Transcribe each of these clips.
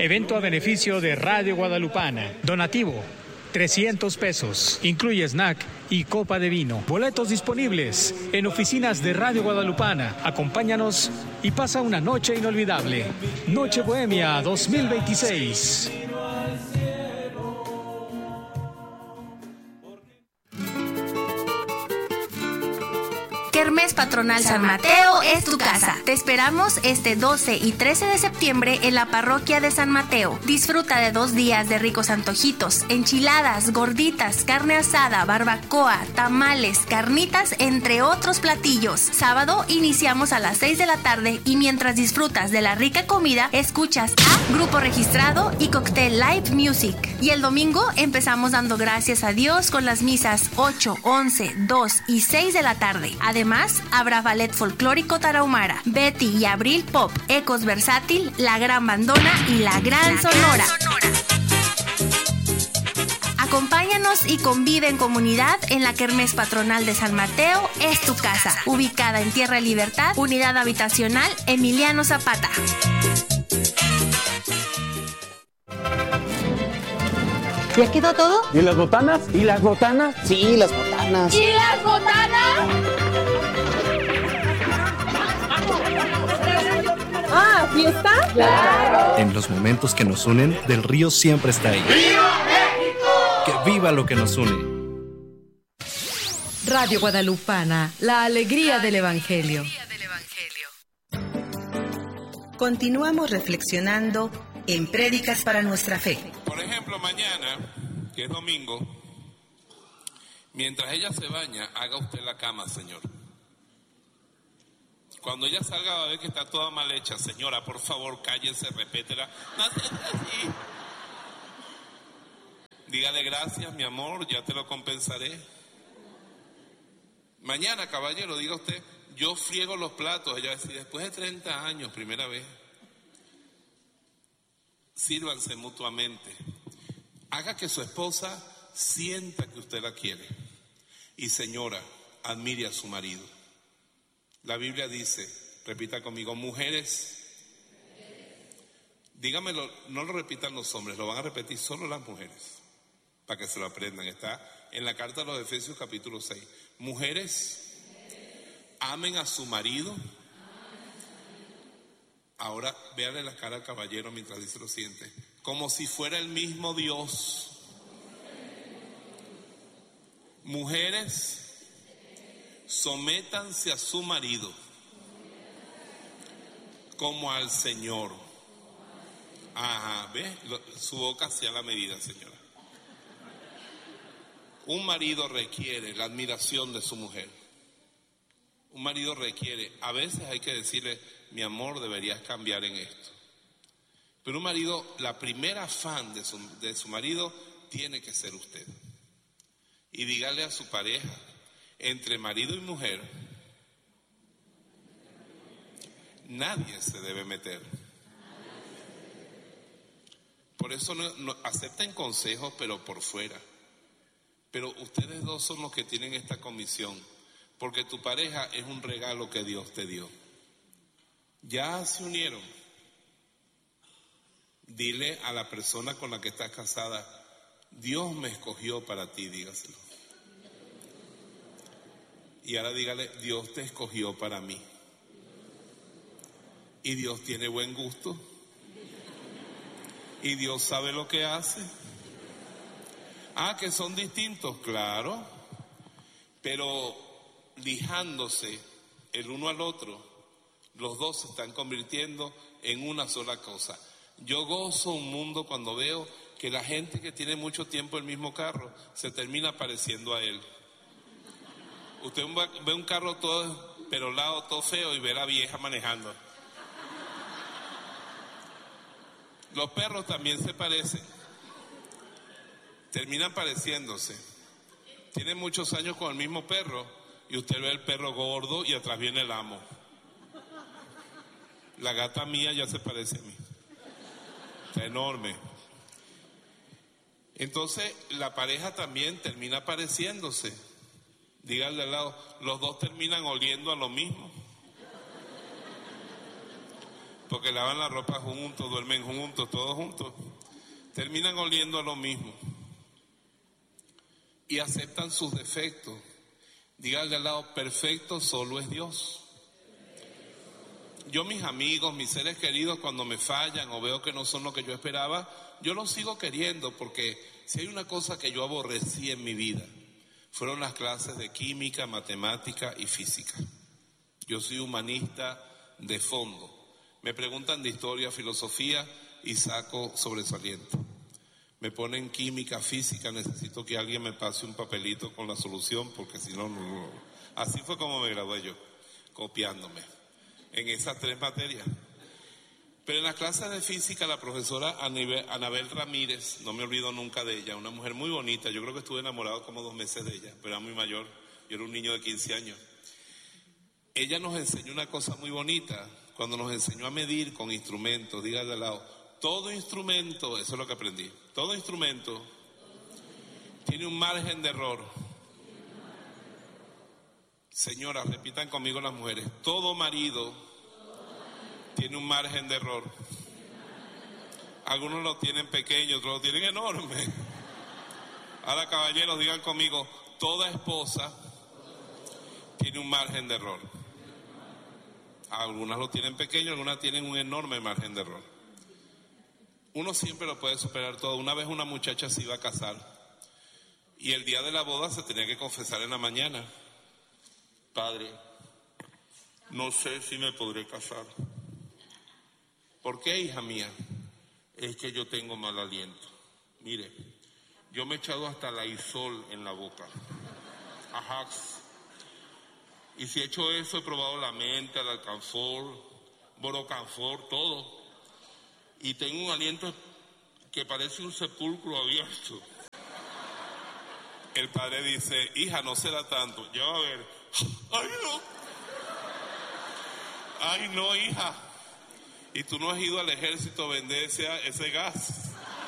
Evento a beneficio de Radio Guadalupana. Donativo, 300 pesos. Incluye snack y copa de vino. Boletos disponibles en oficinas de Radio Guadalupana. Acompáñanos y pasa una noche inolvidable. Noche Bohemia 2026. Kermés Patronal San Mateo es tu casa. Te esperamos este 12 y 13 de septiembre en la parroquia de San Mateo. Disfruta de 2 días de ricos antojitos, enchiladas, gorditas, carne asada, barbacoa, tamales, carnitas, entre otros platillos. Sábado iniciamos a las 6 de la tarde y mientras disfrutas de la rica comida, escuchas a Grupo Registrado y Cocktail Live Music. Y el domingo empezamos dando gracias a Dios con las misas 8, 11, 2 y 6 de la tarde. Además, habrá ballet folclórico tarahumara, Betty y Abril Pop, Ecos Versátil, La Gran Bandona y La Gran Sonora. Acompáñanos y convive en comunidad en la Kermés Patronal de San Mateo es tu casa, ubicada en Tierra Libertad, Unidad Habitacional Emiliano Zapata. ¿Ya quedó todo? ¿Y las botanas? ¿Y las botanas? Sí, las botanas. ¿Y las botanas? Ah, ¿fiesta? ¡Claro! En los momentos que nos unen, Del Río siempre está ahí. ¡Viva México! ¡Que viva lo que nos une! Radio Guadalupana, la alegría del Evangelio. Continuamos reflexionando en Prédicas para nuestra fe. Por ejemplo, mañana, que es domingo, mientras ella se baña, haga usted la cama, señor. Cuando ella salga va a ver que está toda mal hecha. Señora, por favor, cállese, repétela. No seas así. Dígale gracias, mi amor, ya te lo compensaré. Mañana, caballero, diga usted, yo friego los platos. Ella va a decir, después de 30 años, primera vez. Sírvanse mutuamente. Haga que su esposa sienta que usted la quiere. Y señora, admire a su marido. La Biblia dice, repita conmigo, mujeres, dígamelo, no lo repitan los hombres, lo van a repetir solo las mujeres, para que se lo aprendan. Está en la carta de los Efesios capítulo 6. Mujeres, amen a su marido. Ahora véanle la cara al caballero mientras dice lo siguiente, como si fuera el mismo Dios. Mujeres, sométanse a su marido como al Señor. Ajá, ¿ves? Su boca hacia la medida, señora. Un marido requiere la admiración de su mujer. Un marido requiere, a veces hay que decirle, mi amor, deberías cambiar en esto. Pero un marido, la primera fan de su marido tiene que ser usted. Y dígale a su pareja, entre marido y mujer, nadie se debe meter. Por eso no acepten consejos, pero por fuera. Pero ustedes dos son los que tienen esta comisión, porque tu pareja es un regalo que Dios te dio. Ya se unieron. Dile a la persona con la que estás casada, Dios me escogió para ti, dígaselo. Y ahora dígale, Dios te escogió para mí. Y Dios tiene buen gusto. Y Dios sabe lo que hace. Ah, que son distintos, claro. Pero lijándose el uno al otro, los dos se están convirtiendo en una sola cosa. Yo gozo un mundo cuando veo que la gente que tiene mucho tiempo el mismo carro se termina pareciendo a él. Usted ve un carro todo perolado, todo feo y ve a la vieja manejando. Los perros también se parecen. Terminan pareciéndose. Tienen muchos años con el mismo perro y usted ve el perro gordo y atrás viene el amo. La gata mía ya se parece a mí. Está enorme. Entonces la pareja también termina pareciéndose. Dígale al lado, los dos terminan oliendo a lo mismo. porque lavan la ropa juntos, duermen juntos, todos juntos. Terminan oliendo a lo mismo. Y aceptan sus defectos. Dígale al lado, perfecto solo es Dios. Yo, mis amigos, mis seres queridos, cuando me fallan o veo que no son lo que yo esperaba, yo los sigo queriendo, porque si hay una cosa que yo aborrecí en mi vida, fueron las clases de química, matemática y física. Yo soy humanista de fondo. Me preguntan de historia, filosofía y saco sobresaliente. Me ponen química, física, necesito que alguien me pase un papelito con la solución, porque si no, no. Así fue como me gradué yo, copiándome en esas 3 materias. Pero en las clases de física, la profesora Anabel Ramírez, no me olvido nunca de ella, una mujer muy bonita, yo creo que estuve enamorado como 2 meses de ella, pero era muy mayor, yo era un niño de 15 años. Ella nos enseñó una cosa muy bonita, cuando nos enseñó a medir con instrumentos, dígale al lado, todo instrumento, eso es lo que aprendí, todo instrumento tiene un margen de error. Señoras, repitan conmigo las mujeres, todo marido tiene un margen de error. Algunos lo tienen pequeño, otros lo tienen enorme. Ahora, caballeros, digan conmigo, toda esposa tiene un margen de error. Algunas lo tienen pequeño, algunas tienen un enorme margen de error. Uno siempre lo puede superar todo. Una vez una muchacha se iba a casar y el día de la boda se tenía que confesar en la mañana. Padre, no sé si me podré casar. ¿Por qué, hija mía? Es que yo tengo mal aliento. Mire, yo me he echado hasta la Isol en la boca. Ajax. Y si he hecho eso, he probado la menta, el alcanfor, borocanfor, todo. Y tengo un aliento que parece un sepulcro abierto. El padre dice, hija, no será tanto. Ya va a ver. ¡Ay, no! ¡Ay, no, hija! Y tú no has ido al ejército a vender ese gas.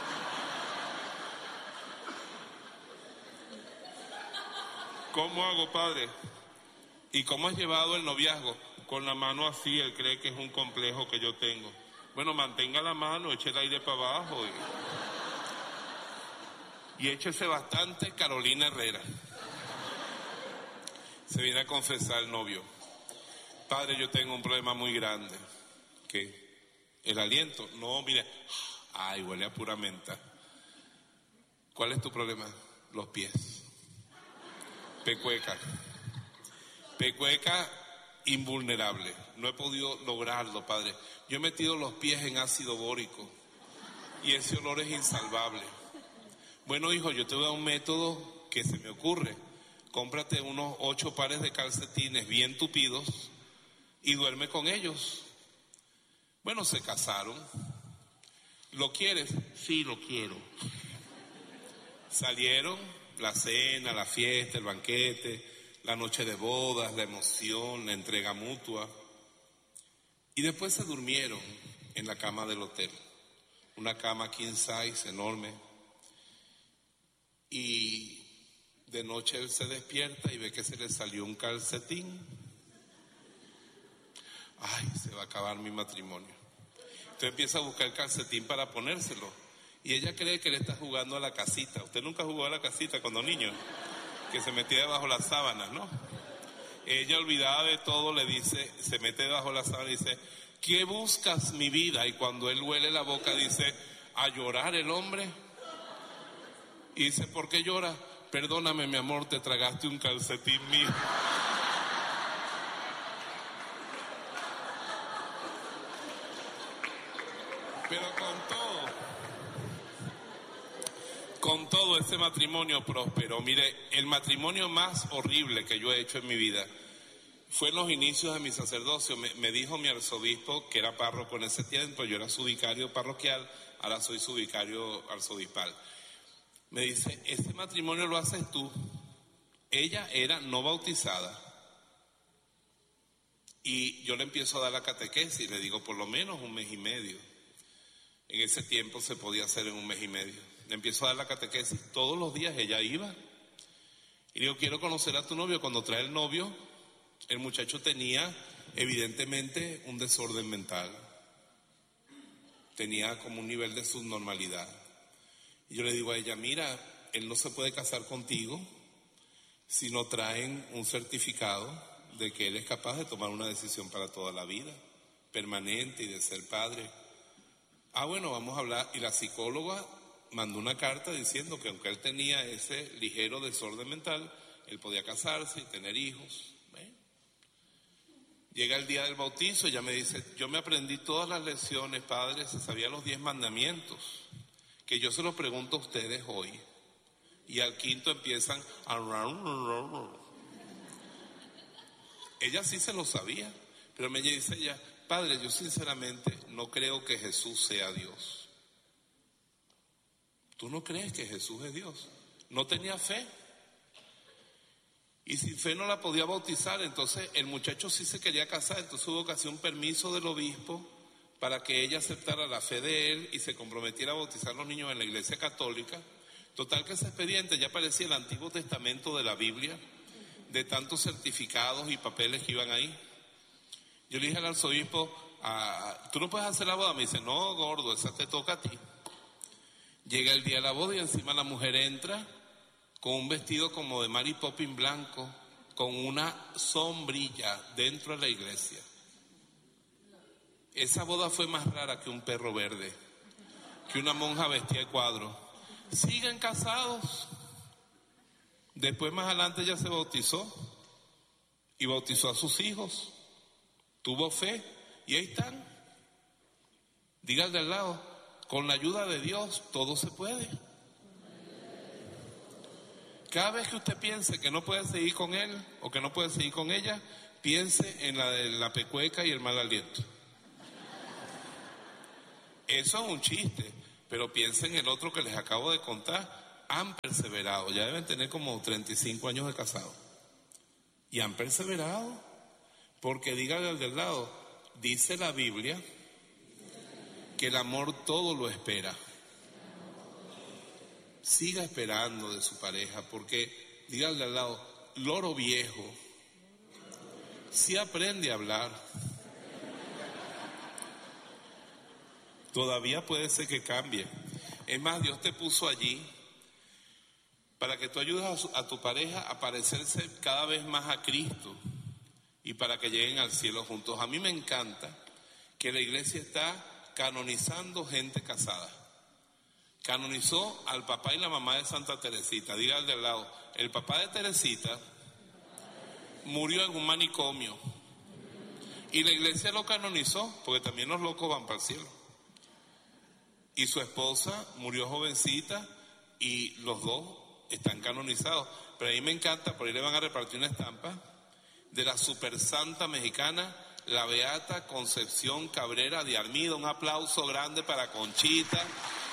¿Cómo hago, padre? ¿Y cómo has llevado el noviazgo? Con la mano así, él cree que es un complejo que yo tengo. Bueno, mantenga la mano, eche el aire para abajo y échese bastante Carolina Herrera. Se viene a confesar el novio. Padre, yo tengo un problema muy grande. ¿Qué? ¿El aliento? No, mire. Ay, huele a pura menta. ¿Cuál es tu problema? Los pies. Pecueca. Pecueca invulnerable. No he podido lograrlo, padre. Yo he metido los pies en ácido bórico y ese olor es insalvable. Bueno, hijo, yo te voy a dar un método que se me ocurre. Cómprate unos 8 pares de calcetines bien tupidos y duerme con ellos. Bueno, se casaron. ¿Lo quieres? Sí, lo quiero. Salieron, la cena, la fiesta, el banquete, la noche de bodas, la emoción, la entrega mutua. Y después se durmieron en la cama del hotel. Una cama king size enorme. Y de noche él se despierta y ve que se le salió un calcetín. Ay, se va a acabar mi matrimonio. Entonces empieza a buscar el calcetín para ponérselo. Y ella cree que le está jugando a la casita. ¿Usted nunca jugó a la casita cuando niño? Que se metía debajo las sábanas, ¿no? Ella, olvidada de todo, le dice, se mete debajo de la sábana y dice, ¿qué buscas, mi vida? Y cuando él huele la boca dice, a llorar el hombre. Y dice, ¿por qué llora? Perdóname, mi amor, te tragaste un calcetín mío. Pero con todo ese matrimonio próspero. Mire, el matrimonio más horrible que yo he hecho en mi vida fue en los inicios de mi sacerdocio. Me dijo mi arzobispo, que era párroco en ese tiempo, yo era su vicario parroquial, ahora soy su vicario arzobispal. Me dice, ese matrimonio lo haces tú. Ella era no bautizada. Y yo le empiezo a dar la catequesis y le digo, por lo menos 1 mes y medio. En ese tiempo se podía hacer en 1 mes y medio. Le empiezo a dar la catequesis. Todos los días ella iba. Y digo, quiero conocer a tu novio. Cuando trae el novio, el muchacho tenía evidentemente un desorden mental. tenía como un nivel de subnormalidad. Y yo le digo a ella, mira, él no se puede casar contigo si no traen un certificado de que él es capaz de tomar una decisión para toda la vida, permanente, y de ser padre. Bueno, vamos a hablar. Y la psicóloga mandó una carta diciendo que aunque él tenía ese ligero desorden mental, él podía casarse y tener hijos. Llega el día del bautizo, ella me dice, yo me aprendí todas las lecciones, padre, se sabía los 10 mandamientos, que yo se los pregunto a ustedes hoy. Y al quinto empiezan a... Ella sí se lo sabía, pero me dice ella, padre, yo sinceramente no creo que Jesús sea Dios. ¿Tú no crees que Jesús es Dios? No tenía fe. Y sin fe no la podía bautizar. Entonces el muchacho sí se quería casar, entonces hubo casi un permiso del obispo para que ella aceptara la fe de él y se comprometiera a bautizar a los niños en la iglesia católica. Total que ese expediente ya parecía el Antiguo Testamento de la Biblia, de tantos certificados y papeles que iban ahí. Yo le dije al arzobispo, ¿tú no puedes hacer la boda? Me dice, no, gordo, esa te toca a ti. Llega el día de la boda y encima la mujer entra con un vestido como de Mary Poppins blanco, con una sombrilla dentro de la iglesia. Esa boda fue más rara que un perro verde, que una monja vestida de cuadro. Siguen casados. Después más adelante ella se bautizó y bautizó a sus hijos. Tuvo fe y ahí están. Diga al de al lado, con la ayuda de Dios todo se puede. Cada vez que usted piense que no puede seguir con él o que no puede seguir con ella, piense en la de la pecueca y el mal aliento. Eso es un chiste, pero piensen en el otro que les acabo de contar. Han perseverado, ya deben tener como 35 años de casado. Y han perseverado, porque dígale al del lado, dice la Biblia que el amor todo lo espera. Siga esperando de su pareja, porque dígale al lado, loro viejo, si aprende a hablar, todavía puede ser que cambie. Es más, Dios te puso allí para que tú ayudes a tu pareja a parecerse cada vez más a Cristo y para que lleguen al cielo juntos. A mí me encanta que la iglesia está canonizando gente casada. Canonizó al papá y la mamá de Santa Teresita. Diga al de al lado, el papá de Teresita murió en un manicomio y la iglesia lo canonizó, porque también los locos van para el cielo. Y su esposa murió jovencita y los dos están canonizados. Pero a mí me encanta, por ahí le van a repartir una estampa de la super santa mexicana, la Beata Concepción Cabrera de Armida. Un aplauso grande para Conchita.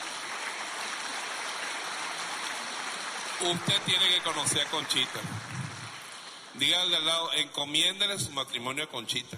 Usted tiene que conocer a Conchita. Dígale al lado, encomiéndele su matrimonio a Conchita.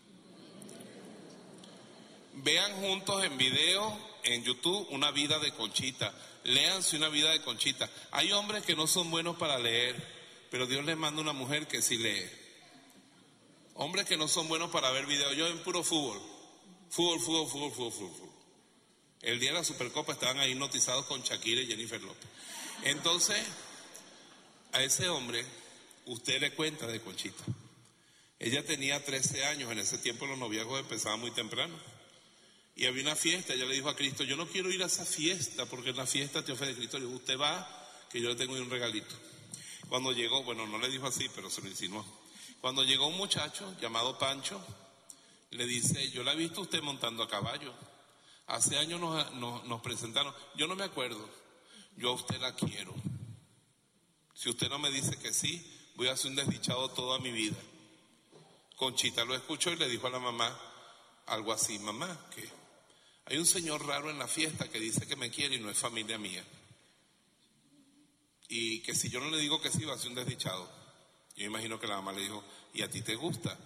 Vean juntos en video, en YouTube, una vida de Conchita. Léanse una vida de Conchita. Hay hombres que no son buenos para leer, pero Dios les manda una mujer que sí lee. Hombres que no son buenos para ver videos. Yo en puro fútbol. Fútbol. El día de la Supercopa estaban ahí hipnotizados con Shakira y Jennifer López. Entonces, a ese hombre, usted le cuenta de Conchita. Ella tenía 13 años, en ese tiempo los noviazgos empezaban muy temprano. Y había una fiesta, ella le dijo a Cristo, yo no quiero ir a esa fiesta, porque en la fiesta te ofrece Cristo. Le dijo, usted va, que yo le tengo un regalito. Cuando llegó, bueno, no le dijo así, pero se lo insinuó. Cuando llegó un muchacho llamado Pancho, le dice, yo la he visto usted montando a caballo. Hace años nos presentaron, yo no me acuerdo, yo a usted la quiero. Si usted no me dice que sí, voy a ser un desdichado toda mi vida. Conchita lo escuchó y le dijo a la mamá algo así, mamá, que hay un señor raro en la fiesta que dice que me quiere y no es familia mía. Y que si yo no le digo que sí, va a ser un desdichado. Yo imagino que la mamá le dijo, ¿y a ti te gusta?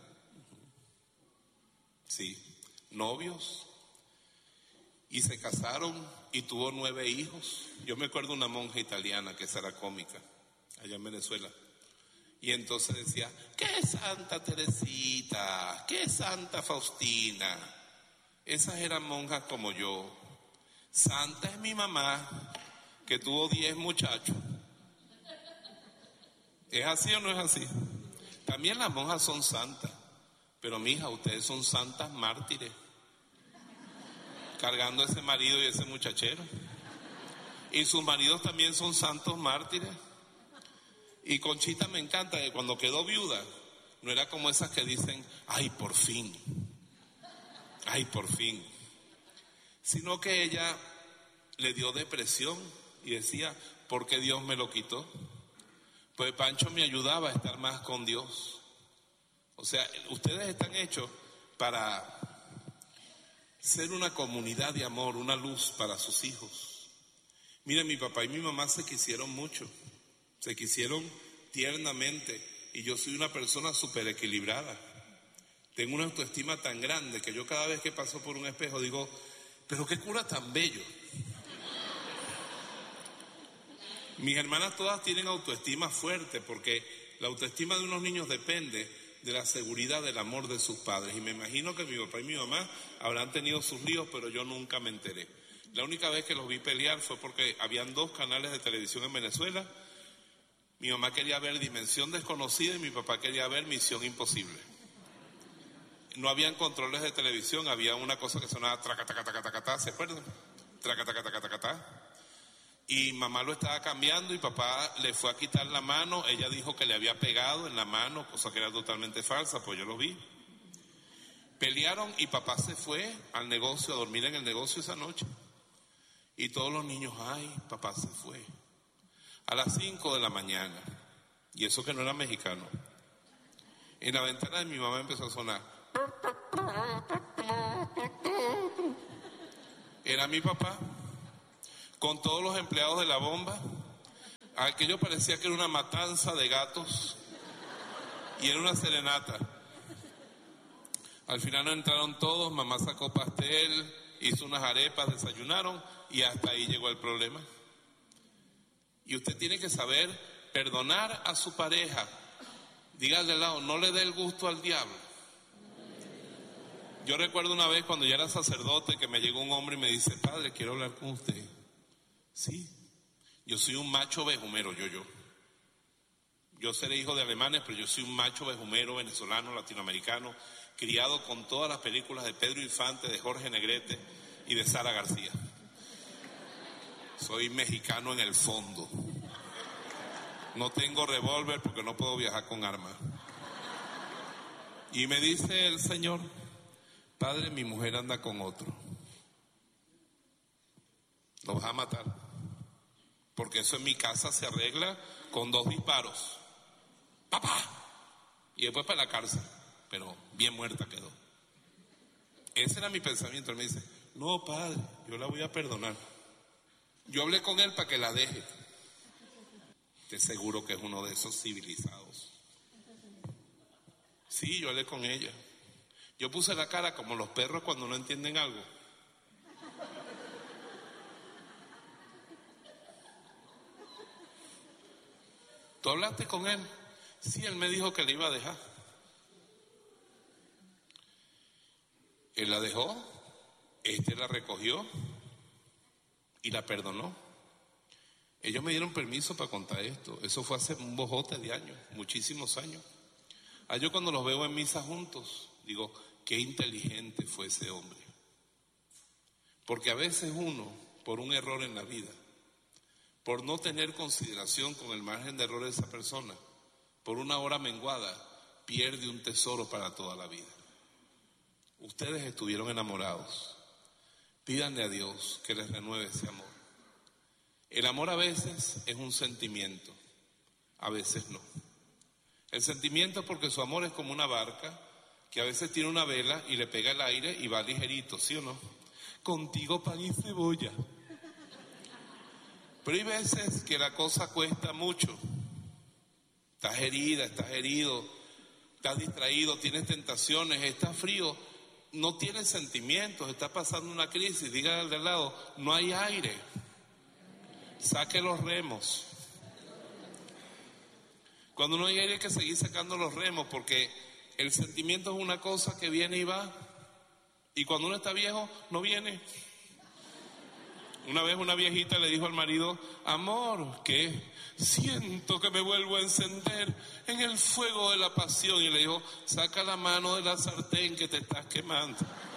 Sí, novios. Y se casaron y tuvo 9 hijos. Yo me acuerdo de una monja italiana que esa era cómica, allá en Venezuela. Y entonces decía, ¿qué Santa Teresita? ¿Qué Santa Faustina? Esas eran monjas como yo. Santa es mi mamá, que tuvo 10 muchachos. ¿Es así o no es así? También las monjas son santas, pero mija, ustedes son santas mártires, cargando a ese marido y ese muchachero. Y sus maridos también son santos mártires. Y Conchita me encanta que cuando quedó viuda, no era como esas que dicen, ay, por fin, sino que ella le dio depresión y decía, ¿por qué Dios me lo quitó? Pues Pancho me ayudaba a estar más con Dios. O sea, ustedes están hechos para ser una comunidad de amor, una luz para sus hijos. Miren, mi papá y mi mamá se quisieron mucho, se quisieron tiernamente, y yo soy una persona súper equilibrada. Tengo una autoestima tan grande que yo cada vez que paso por un espejo digo, pero qué cura tan bello. Mis hermanas todas tienen autoestima fuerte, porque la autoestima de unos niños depende de la seguridad del amor de sus padres. Y me imagino que mi papá y mi mamá habrán tenido sus líos, pero yo nunca me enteré. La única vez que los vi pelear fue porque habían 2 canales de televisión en Venezuela. Mi mamá quería ver Dimensión Desconocida y mi papá quería ver Misión Imposible. No habían controles de televisión, había una cosa que sonaba tracatacatacatacatá, ¿se acuerdan? Tracatacatacatacatá. Y mamá lo estaba cambiando y papá le fue a quitar la mano. Ella dijo que le había pegado en la mano, cosa que era totalmente falsa, pues yo lo vi. Pelearon y papá se fue al negocio, a dormir en el negocio esa noche. Y todos los niños, ay, papá se fue. A las 5 de la mañana, y eso que no era mexicano, en la ventana de mi mamá empezó a sonar. Era mi papá, con todos los empleados de la bomba. Aquello parecía que era una matanza de gatos, y era una serenata. Al final no entraron todos, mamá sacó pastel, hizo unas arepas, desayunaron, y hasta ahí llegó el problema. Y usted tiene que saber perdonar a su pareja. Dígale al lado, no le dé el gusto al diablo. Yo recuerdo una vez cuando ya era sacerdote que me llegó un hombre y me dice, padre, quiero hablar con usted. Sí, yo soy un macho vejumero, yo seré hijo de alemanes, pero yo soy un macho vejumero venezolano, latinoamericano, criado con todas las películas de Pedro Infante, de Jorge Negrete y de Sara García. Soy mexicano en el fondo. No tengo revólver porque no puedo viajar con armas. Y me dice el señor, padre, mi mujer anda con otro. Lo vas a matar. Porque eso en mi casa se arregla con 2 disparos. ¡Papá! Y después para la cárcel. Pero bien muerta quedó. Ese era mi pensamiento. Él me dice, no, padre, yo la voy a perdonar. Yo hablé con él para que la deje. Te seguro que es uno de esos civilizados. Sí, yo hablé con ella. Yo puse la cara como los perros cuando no entienden algo. ¿Tú hablaste con él? Sí, él me dijo que le iba a dejar. Él la dejó, la recogió y la perdonó. Ellos me dieron permiso para contar esto. Eso fue hace un bojote de años, muchísimos años. Yo cuando los veo en misa juntos, digo, qué inteligente fue ese hombre. Porque a veces uno, por un error en la vida, por no tener consideración con el margen de error de esa persona, por una hora menguada, pierde un tesoro para toda la vida. Ustedes estuvieron enamorados. Pídanle a Dios que les renueve ese amor. El amor a veces es un sentimiento, a veces no. El sentimiento es porque su amor es como una barca que a veces tiene una vela y le pega el aire y va ligerito, ¿sí o no? Contigo pan y cebolla. Pero hay veces que la cosa cuesta mucho. Estás herida, estás herido, estás distraído, tienes tentaciones, estás frío, no tienes sentimientos, estás pasando una crisis. Dígale al de al lado, no hay aire. Saque los remos. Cuando no hay aire hay que seguir sacando los remos, porque el sentimiento es una cosa que viene y va. Y cuando uno está viejo, no viene. Una vez una viejita le dijo al marido: amor, ¿qué? Siento que me vuelvo a encender en el fuego de la pasión. Y le dijo: saca la mano de la sartén que te estás quemando.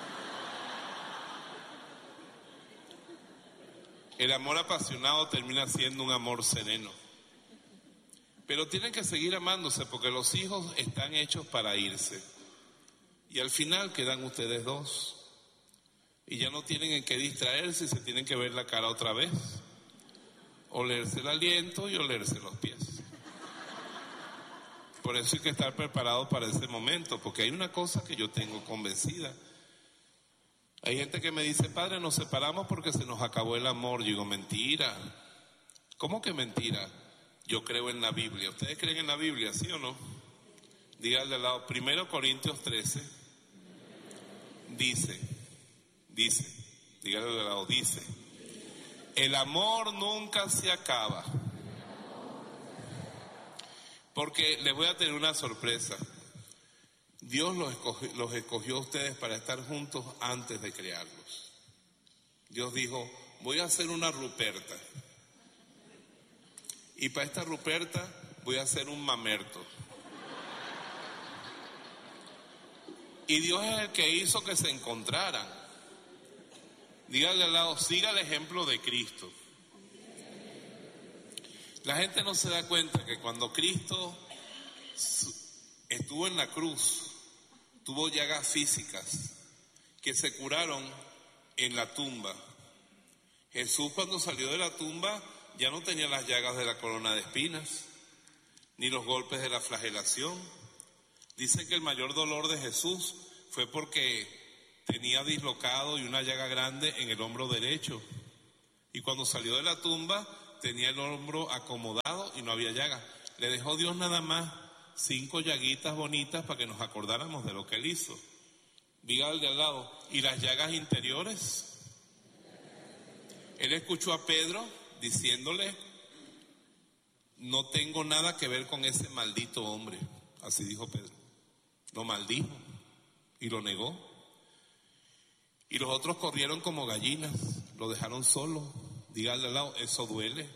El amor apasionado termina siendo un amor sereno. Pero tienen que seguir amándose, porque los hijos están hechos para irse. Y al final quedan ustedes dos. Y ya no tienen en qué distraerse y se tienen que ver la cara otra vez. Olerse el aliento y olerse los pies. Por eso hay que estar preparado para ese momento, porque hay una cosa que yo tengo convencida. Hay gente que me dice: padre, nos separamos porque se nos acabó el amor. Yo digo: mentira. ¿Cómo que mentira? Yo creo en la Biblia. ¿Ustedes creen en la Biblia, sí o no? Díganle al lado, 1 Corintios 13, dice, díganle al lado, dice: el amor nunca se acaba. Porque les voy a tener una sorpresa. Dios los escogió a ustedes para estar juntos antes de crearlos. Dios dijo: voy a hacer una Ruperta. Y para esta Ruperta voy a hacer un Mamerto. Y Dios es el que hizo que se encontraran. Dígale al lado: siga el ejemplo de Cristo. La gente no se da cuenta que cuando Cristo estuvo en la cruz, tuvo llagas físicas que se curaron en la tumba. Jesús, cuando salió de la tumba, ya no tenía las llagas de la corona de espinas, ni los golpes de la flagelación. Dice que el mayor dolor de Jesús fue porque tenía dislocado y una llaga grande en el hombro derecho. Y cuando salió de la tumba, tenía el hombro acomodado y no había llaga. Le dejó Dios nada más 5 llaguitas bonitas para que nos acordáramos de lo que Él hizo. Diga al de al lado: ¿y las llagas interiores? Él escuchó a Pedro diciéndole: no tengo nada que ver con ese maldito hombre. Así dijo Pedro. Lo maldijo y lo negó. Y los otros corrieron como gallinas, lo dejaron solo. Dígale al lado: eso duele.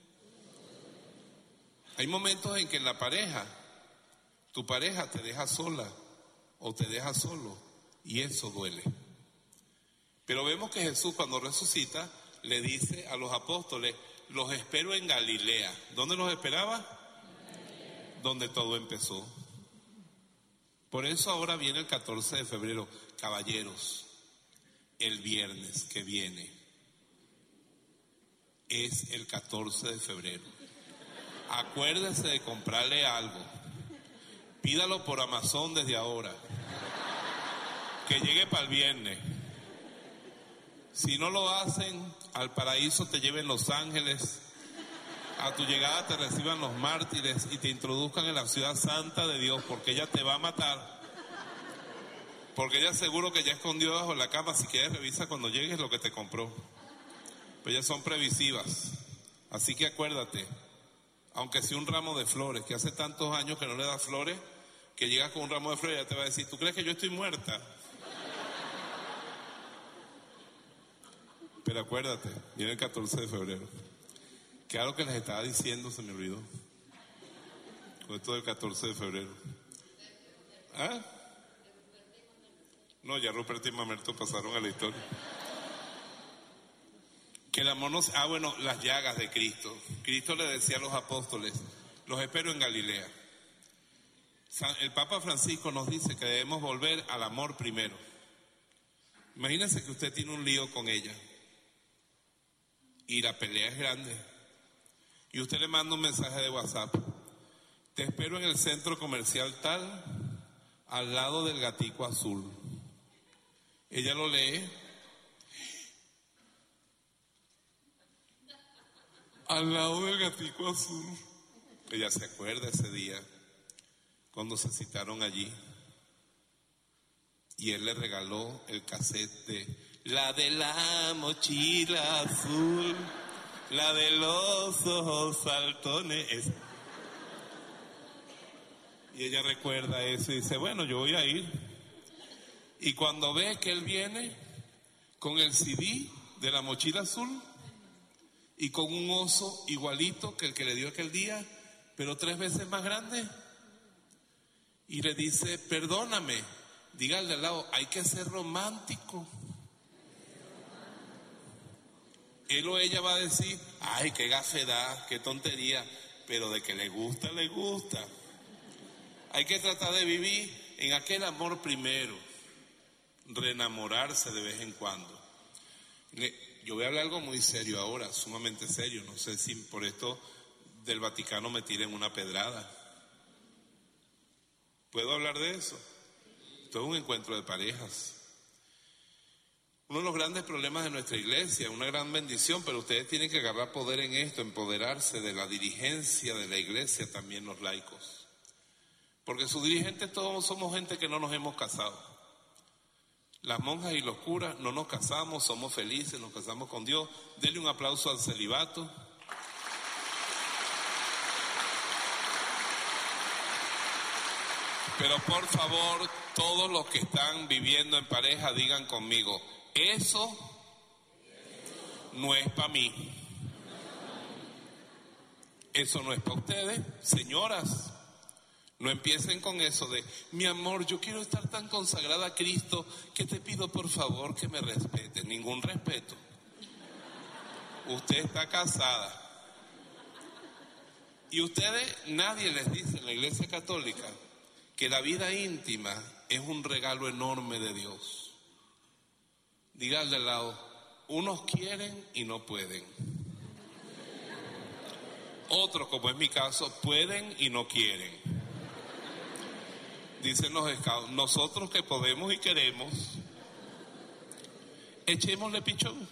Hay momentos en que en la pareja, tu pareja te deja sola o te deja solo, y eso duele. Pero vemos que Jesús, cuando resucita, le dice a los apóstoles: los espero en Galilea. ¿Dónde los esperaba? Donde todo empezó. Por eso ahora viene el 14 de febrero. Caballeros, el viernes que viene es el 14 de febrero. Acuérdese de comprarle algo. Pídalo por Amazon desde ahora. Que llegue para el viernes. Si no lo hacen, al paraíso te lleven los ángeles. A tu llegada te reciban los mártires y te introduzcan en la ciudad santa de Dios, porque ella te va a matar. Porque ella seguro que ya escondió bajo la cama. Si quieres, revisa cuando llegues lo que te compró. Pero ellas son previsivas. Así que acuérdate, aunque sea un ramo de flores, que hace tantos años que no le das flores, que llegas con un ramo de flores y ella te va a decir: ¿tú crees que yo estoy muerta? Pero acuérdate, viene el 14 de febrero. ¿Qué era lo que les estaba diciendo? Se me olvidó. Con esto del 14 de febrero. ¿Ah? No, ya Rupert y Mamerto pasaron a la historia. Que el amor nos... bueno, las llagas de Cristo. Cristo le decía a los apóstoles: los espero en Galilea. El Papa Francisco nos dice que debemos volver al amor primero. Imagínense que usted tiene un lío con ella y la pelea es grande, y usted le manda un mensaje de WhatsApp: te espero en el centro comercial tal, al lado del Gatico Azul. Ella lo lee: al lado del Gatico Azul. Ella se acuerda ese día cuando se citaron allí, y él le regaló el cassette de la de la mochila azul, la de los ojos saltones. Y ella recuerda eso y dice: bueno, yo voy a ir. Y cuando ve que él viene con el CD de la mochila azul y con un oso igualito que el que le dio aquel día, pero 3 veces más grande, y le dice, perdóname, diga al de al lado, hay que ser romántico. Él o ella va a decir, ay, qué gafedad, qué tontería, pero de que le gusta, le gusta. Hay que tratar de vivir en aquel amor primero, reenamorarse de vez en cuando. Yo voy a hablar algo muy serio ahora, sumamente serio, no sé si por esto del Vaticano me tiren una pedrada. ¿Puedo hablar de eso? Esto es un encuentro de parejas. Uno de los grandes problemas de nuestra iglesia, una gran bendición, pero ustedes tienen que agarrar poder en esto, empoderarse de la dirigencia de la iglesia, también los laicos. Porque sus dirigentes todos somos gente que no nos hemos casado. Las monjas y los curas no nos casamos, somos felices, nos casamos con Dios. Denle un aplauso al celibato. Pero por favor, todos los que están viviendo en pareja, digan conmigo, eso no es para mí. Eso no es para ustedes, señoras. No empiecen con eso de, mi amor, yo quiero estar tan consagrada a Cristo que te pido por favor que me respete. Ningún respeto. Usted está casada. Y ustedes, nadie les dice en la Iglesia Católica que la vida íntima es un regalo enorme de Dios. Diga al de al lado, unos quieren y no pueden. Otros, como es mi caso, pueden y no quieren. Dicen los scouts, nosotros que podemos y queremos, echémosle pichón.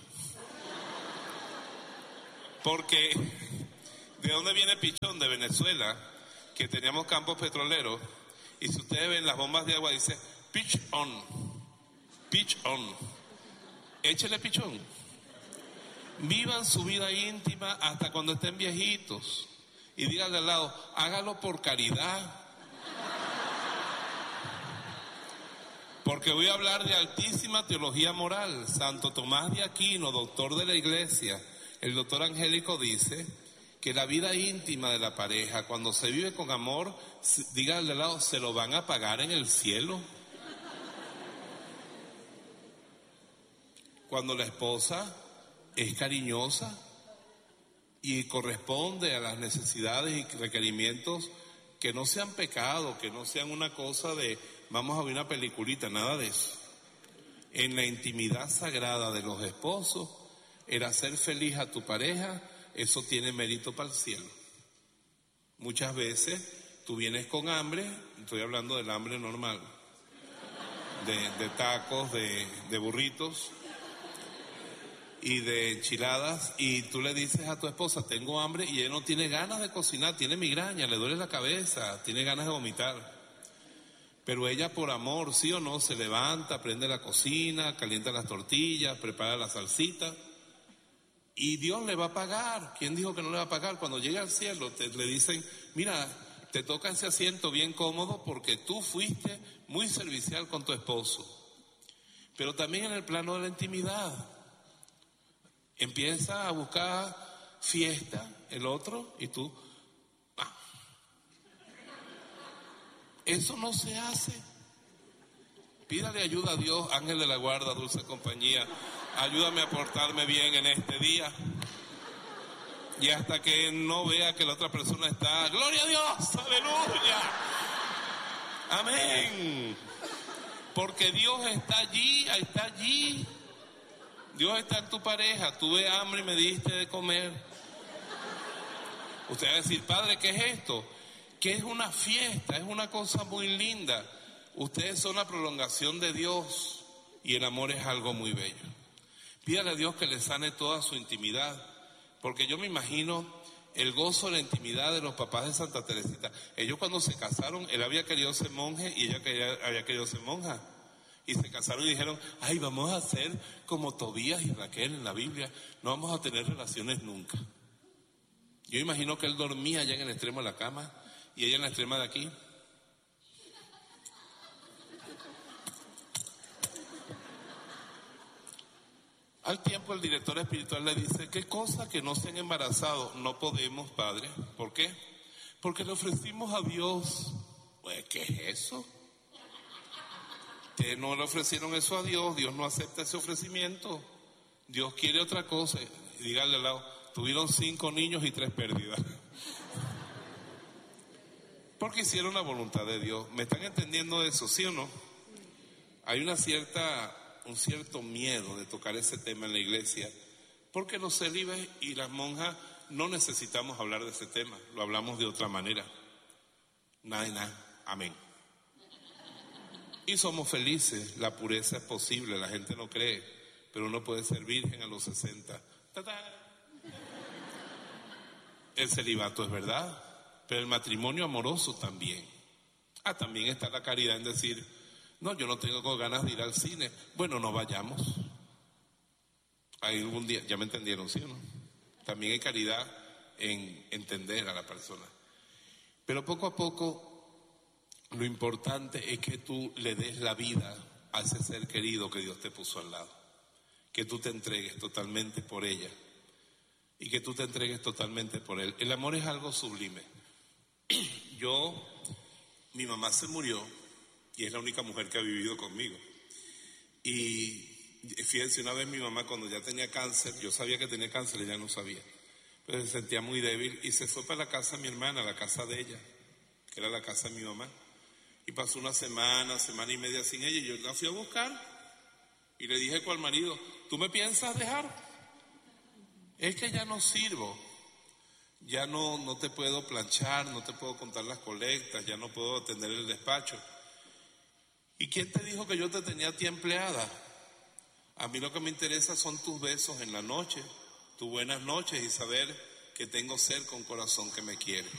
Porque, ¿de dónde viene pichón? De Venezuela, que teníamos campos petroleros, y si ustedes ven las bombas de agua, dice, pitch on, pitch on. Échele pichón. Vivan su vida íntima hasta cuando estén viejitos. Y díganle al lado, hágalo por caridad. Porque voy a hablar de altísima teología moral. Santo Tomás de Aquino, doctor de la iglesia, el doctor Angélico dice que la vida íntima de la pareja, cuando se vive con amor, díganle al lado, se lo van a pagar en el cielo. Cuando la esposa es cariñosa y corresponde a las necesidades y requerimientos que no sean pecado, que no sean una cosa de vamos a ver una peliculita, nada de eso. En la intimidad sagrada de los esposos, el hacer feliz a tu pareja, eso tiene mérito para el cielo. Muchas veces tú vienes con hambre, estoy hablando del hambre normal, de tacos, de burritos y de enchiladas, y tú le dices a tu esposa, tengo hambre, y ella no tiene ganas de cocinar, tiene migraña, le duele la cabeza, tiene ganas de vomitar. Pero ella por amor, sí o no, se levanta, prende la cocina, calienta las tortillas, prepara la salsita, y Dios le va a pagar. ¿Quién dijo que no le va a pagar? Cuando llegue al cielo le dicen, mira, te toca ese asiento bien cómodo porque tú fuiste muy servicial con tu esposo. Pero también en el plano de la intimidad, empieza a buscar fiesta el otro y tú, eso no se hace. Pídale ayuda a Dios, ángel de la guarda, dulce compañía, ayúdame a portarme bien en este día. Y hasta que no vea que la otra persona está, gloria a Dios, aleluya, amén. Porque Dios está allí, está allí. Dios está en tu pareja. Tuve hambre y me diste de comer. Usted va a decir, padre, ¿qué es esto? Que es una fiesta, es una cosa muy linda. Ustedes son la prolongación de Dios y el amor es algo muy bello. Pídale a Dios que le sane toda su intimidad, porque yo me imagino el gozo de la intimidad de los papás de Santa Teresita. Ellos cuando se casaron, él había querido ser monje y ella había querido ser monja. Y se casaron y dijeron, ay, vamos a hacer como Tobías y Raquel en la Biblia, no vamos a tener relaciones nunca. Yo imagino que él dormía allá en el extremo de la cama y ella en la extrema de aquí. Al tiempo el director espiritual le dice, ¿qué cosa que no se han embarazado? No podemos, padre. ¿Por qué? Porque le ofrecimos a Dios. Pues, ¿qué es eso? Que no le ofrecieron eso a Dios, Dios no acepta ese ofrecimiento. Dios quiere otra cosa. Y dígale al lado, tuvieron 5 niños y 3 pérdidas. Porque hicieron la voluntad de Dios. ¿Me están entendiendo eso, sí o no? Hay un cierto miedo de tocar ese tema en la iglesia, porque los célibes y las monjas no necesitamos hablar de ese tema, lo hablamos de otra manera. Nada y nada, amén. Y somos felices, la pureza es posible, la gente no cree, pero uno puede ser virgen a los 60. ¡Tatán! El celibato es verdad, pero el matrimonio amoroso también. También está la caridad en decir, no, yo no tengo ganas de ir al cine. Bueno, no vayamos. Hay algún día, ya me entendieron, ¿sí o no? También hay caridad en entender a la persona. Pero poco a poco, lo importante es que tú le des la vida a ese ser querido que Dios te puso al lado. Que tú te entregues totalmente por ella. Y que tú te entregues totalmente por él. El amor es algo sublime. Mi mamá se murió y es la única mujer que ha vivido conmigo. Y fíjense, una vez mi mamá cuando ya tenía cáncer, yo sabía que tenía cáncer, ella no sabía, pero se sentía muy débil y se fue para la casa de mi hermana, la casa de ella, que era la casa de mi mamá. Y pasó una semana y media sin ella y yo la fui a buscar y le dije al marido, ¿tú me piensas dejar? Es que ya no sirvo. Ya no te puedo planchar, no te puedo contar las colectas, ya no puedo atender el despacho. ¿Y quién te dijo que yo te tenía a ti empleada? A mí lo que me interesa son tus besos en la noche, tus buenas noches y saber que tengo ser con corazón que me quiere.